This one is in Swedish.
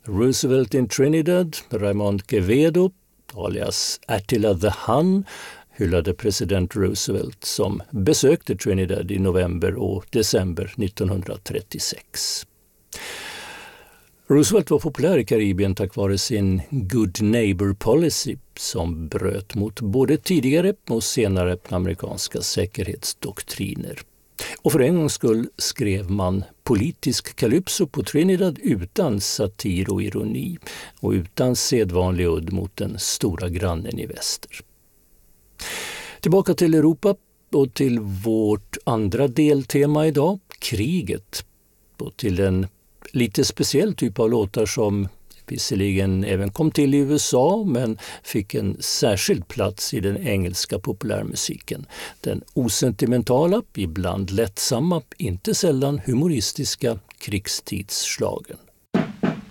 Roosevelt in Trinidad, Raymond Quevedo, alias Attila the Hun, hyllade president Roosevelt som besökte Trinidad i november och december 1936. Roosevelt var populär i Karibien tack vare sin good neighbor policy som bröt mot både tidigare och senare amerikanska säkerhetsdoktriner. Och för en gångs skull skrev man politisk kalypso på Trinidad utan satir och ironi och utan sedvanlig udd mot den stora grannen i väster. Tillbaka till Europa och till vårt andra deltema idag, kriget. Och till en lite speciell typ av låtar som visserligen även kom till i USA men fick en särskild plats i den engelska populärmusiken. Den osentimentala, ibland lättsamma, inte sällan humoristiska krigstidsslagen.